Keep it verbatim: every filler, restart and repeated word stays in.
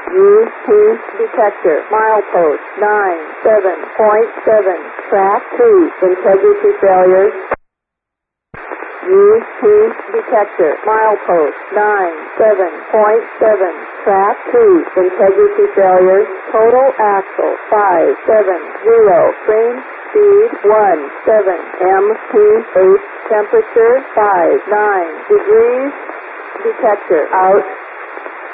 U P detector, milepost nine seven point seven, track two, integrity failures. U P detector, milepost nine seven point seven, track two, integrity failures, total axle five seven zero, train speed one seven, M P eight, temperature five nine degrees, detector out.